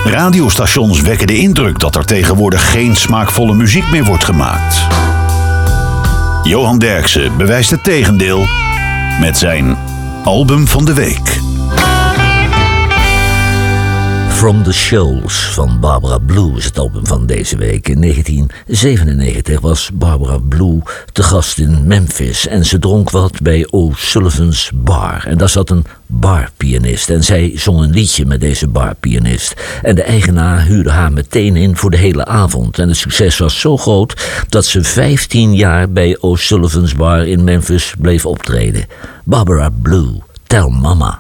Radiostations wekken de indruk dat er tegenwoordig geen smaakvolle muziek meer wordt gemaakt. Johan Derksen bewijst het tegendeel met zijn album van de week. From the Shoals van Barbara Blue is het album van deze week. In 1997 was Barbara Blue te gast in Memphis en ze dronk wat bij O'Sullivan's Bar. En daar zat een barpianist en zij zong een liedje met deze barpianist. En de eigenaar huurde haar meteen in voor de hele avond. En het succes was zo groot dat ze 15 jaar bij O'Sullivan's Bar in Memphis bleef optreden. Barbara Blue, Tell Mama.